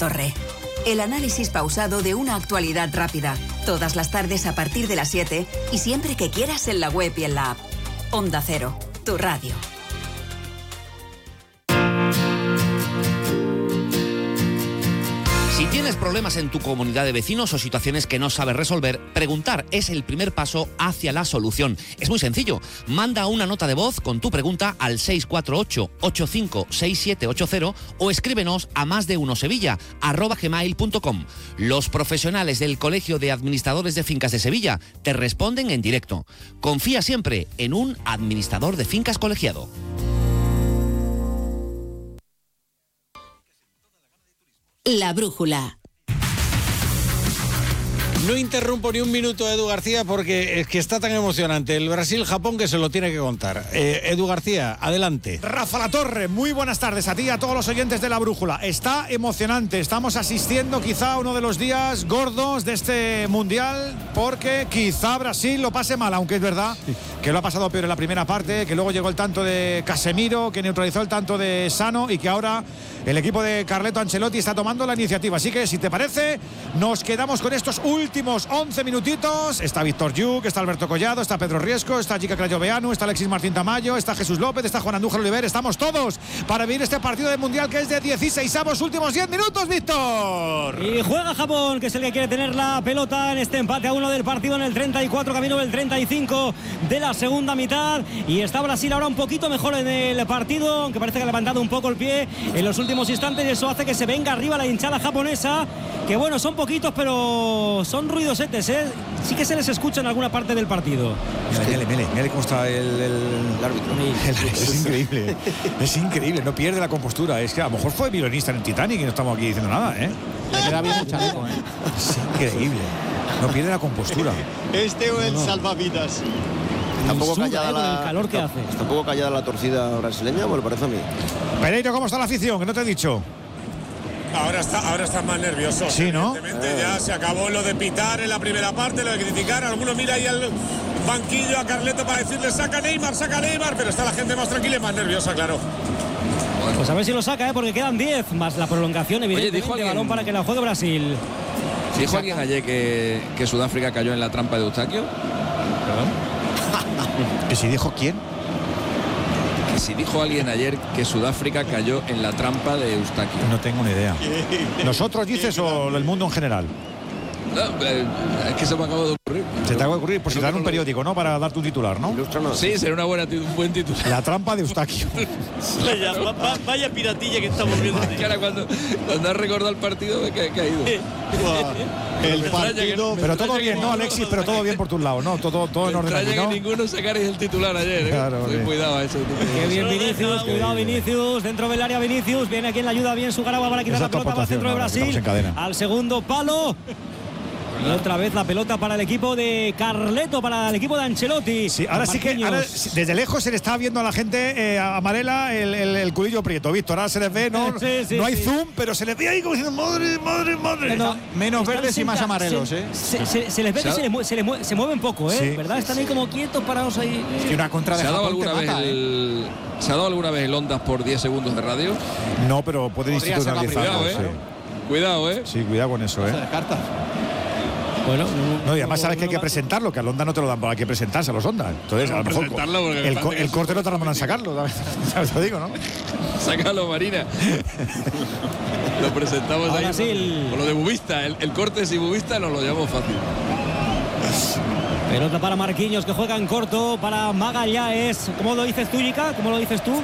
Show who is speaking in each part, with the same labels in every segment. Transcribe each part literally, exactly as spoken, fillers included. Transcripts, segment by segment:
Speaker 1: Torre. El análisis pausado de una actualidad rápida. Todas las tardes a partir de las siete y siempre que quieras en la web y en la app. Onda Cero, tu radio.
Speaker 2: Si tienes problemas en tu comunidad de vecinos o situaciones que no sabes resolver, preguntar es el primer paso hacia la solución. Es muy sencillo. Manda una nota de voz con tu pregunta al seis cuatro ocho, ocho cinco seis siete ocho cero o escríbenos a más de uno sevilla arroba gmail punto com. Los profesionales del Colegio de Administradores de Fincas de Sevilla te responden en directo. Confía siempre en un administrador de fincas colegiado.
Speaker 3: La brújula.
Speaker 4: No interrumpo ni un minuto a Edu García porque es que está tan emocionante el Brasil-Japón que se lo tiene que contar. Eh, Edu García, adelante.
Speaker 5: Rafa Latorre, muy buenas tardes a ti y a todos los oyentes de La Brújula. Está emocionante, estamos asistiendo quizá a uno de los días gordos de este Mundial porque quizá Brasil lo pase mal, aunque es verdad que lo ha pasado peor en la primera parte, que luego llegó el tanto de Casemiro, que neutralizó el tanto de Sano y que ahora el equipo de Carleto Ancelotti está tomando la iniciativa. Así que, si te parece, nos quedamos con estos últimos once minutitos. Está Víctor Lluc, está Alberto Collado, está Pedro Riesco, está Jica Crayoveanu, está Alexis Martín Tamayo, está Jesús López, está Juan Andújar Oliver. Estamos todos para vivir este partido de Mundial que es de dieciseisavos últimos diez minutos, Víctor.
Speaker 6: Y juega Japón, que es el que quiere tener la pelota en este empate a uno del partido en el treinta y cuatro, camino del treinta y cinco de la segunda mitad. Y está Brasil ahora un poquito mejor en el partido, aunque parece que ha levantado un poco el pie en los últimos instantes, y eso hace que se venga arriba la hinchada japonesa, que bueno, son poquitos pero son ruidosetes, ¿eh? Sí que se les escucha en alguna parte del partido.
Speaker 5: Mire, mire, mire cómo está el, el, el árbitro. El, es increíble, es increíble, no pierde la compostura. Es que a lo mejor fue violinista en el Titanic y no estamos aquí diciendo nada, ¿eh?
Speaker 7: Le queda bien mucha lejos, ¿eh?
Speaker 5: Es increíble, no pierde la compostura.
Speaker 8: Este o el no. salvavidas.
Speaker 6: Está un poco callada la, el calor que
Speaker 8: está,
Speaker 6: hace.
Speaker 8: Está un poco callada la torcida brasileña, me lo parece a mí.
Speaker 5: Pereiro, ¿cómo está la afición? Que no te he dicho.
Speaker 9: Ahora está, ahora está más nervioso.
Speaker 5: Sí, ¿no?
Speaker 9: Evidentemente ya se acabó lo de pitar en la primera parte, lo de criticar. Alguno mira ahí al banquillo a Carleto para decirle saca Neymar, saca Neymar, pero está la gente más tranquila y más nerviosa, claro.
Speaker 6: Bueno. Pues a ver si lo saca, ¿eh? Porque quedan diez más la prolongación, evidentemente. Oye, dijo alguien, balón para que la juegue Brasil.
Speaker 10: ¿Dijo alguien ayer que, que Sudáfrica cayó en la trampa de Eustaquio?
Speaker 5: ¿Perdón? ¿Que si dijo quién?
Speaker 10: Que si dijo alguien ayer que Sudáfrica cayó en la trampa de Eustaquio.
Speaker 5: No tengo ni idea. ¿Nosotros dices o el mundo en general?
Speaker 10: No, es que se me acaba de ocurrir.
Speaker 5: Se te acaba de ocurrir, por si te dan un periódico, ¿no? Para darte un titular, ¿no?
Speaker 10: Sí, será una buena, un buen titular.
Speaker 5: La trampa de Eustaquio.
Speaker 11: Vaya, va, vaya piratilla que estamos viendo.
Speaker 10: Que ahora cuando, cuando has recordado el partido me he caído.
Speaker 8: El partido.
Speaker 5: Pero todo bien, ¿no, Alexis? Pero todo bien por tus lados, ¿no? Todo, todo en orden aquí, ¿no?
Speaker 10: Que ninguno sacaréis el titular ayer, ¿eh?
Speaker 5: Claro,
Speaker 10: sí. Cuidado a eso.
Speaker 6: Qué bien Vinicius, cuidado Vinicius, dentro del área Vinicius, viene aquí en la ayuda bien Sugaraba para quitar la pelota, va al centro de Brasil, al segundo palo. Y otra vez la pelota para el equipo de Carleto, para el equipo de Ancelotti.
Speaker 5: Sí, ahora sí que ahora, desde lejos se le está viendo a la gente eh, a Amarela el, el, el culillo prieto, Víctor. Ahora se les ve, no, sí, sí, no hay sí. zoom, pero se les ve ahí como diciendo madre, madre, madre.
Speaker 7: No, menos verdes y más amarelos,
Speaker 6: se,
Speaker 7: ¿eh?
Speaker 6: Se, se, se les ve que se, les, se, les mueve, se mueven poco, ¿eh? Sí, ¿verdad? Están ahí como quietos, parados ahí.
Speaker 7: Es que una contra de
Speaker 10: ¿Se ha dado
Speaker 7: Japón
Speaker 10: alguna vez
Speaker 7: mata,
Speaker 10: el, ¿eh? ¿Se ha dado alguna vez el Ondas por diez segundos de radio?
Speaker 5: No, pero puede institucionalizarlo.
Speaker 10: Cuidado, ¿eh?
Speaker 5: Sí.
Speaker 10: Cuidado, ¿eh?
Speaker 5: Sí, cuidado con eso, ¿eh?
Speaker 6: Bueno,
Speaker 5: no, y además sabes que hay que presentarlo, que al Onda no te lo dan, hay que presentarse a los Ondas. Entonces, a lo mejor el, co el corte no tardamos en sacarlo, ¿sabes? Te digo, ¿no?
Speaker 10: Sácalo, Marina. Lo presentamos ahora ahí. Sí, el... Con lo de Bubista, el, el corte si Bubista nos lo llevamos fácil.
Speaker 6: Pelota para Marquinhos, que juega en corto, para Magalhães. ¿Cómo lo dices tú, Jica? ¿Cómo lo dices tú?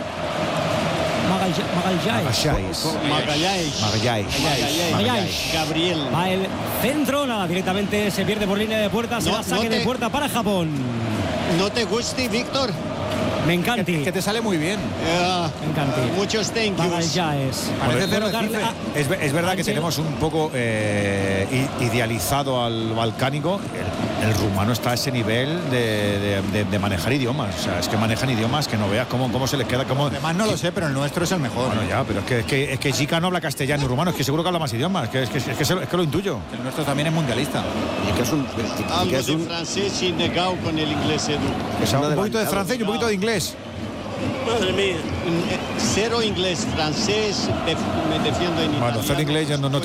Speaker 6: Magalhães.
Speaker 8: Magalhães.
Speaker 5: Magalhães.
Speaker 6: Magalhães.
Speaker 8: Gabriel.
Speaker 6: Va el centro, nada, directamente se pierde por línea de puerta, se
Speaker 8: no,
Speaker 6: va saque
Speaker 8: no te,
Speaker 6: de puerta para Japón.
Speaker 8: ¿No te gusta, Víctor?
Speaker 6: Me encanta.
Speaker 7: Que, que te sale muy bien.
Speaker 8: Uh,
Speaker 6: Me encanta.
Speaker 8: Muchos thank yous.
Speaker 6: Magalhães.
Speaker 5: Es, es verdad que tenemos un poco eh, idealizado al balcánico. El, el rumano está a ese nivel de, de, de, de manejar idiomas. O sea, es que manejan idiomas que no veas cómo, cómo se les queda. Cómo...
Speaker 7: Además no lo sé, pero el nuestro es el mejor.
Speaker 5: Bueno, ya, pero es que, es que, es que Jica no habla castellano y rumano. Es que seguro que habla más idiomas. Es que, es que, es que, es que, es que lo intuyo.
Speaker 7: El nuestro también es mundialista.
Speaker 8: Y que es un... Algo que es un... de francés y negado con el inglés, Edu.
Speaker 5: O sea, un poquito de francés y un poquito de inglés.
Speaker 8: Madre mía. Cero inglés, francés, me defiendo en
Speaker 5: Bueno, cero inglés ya no, no,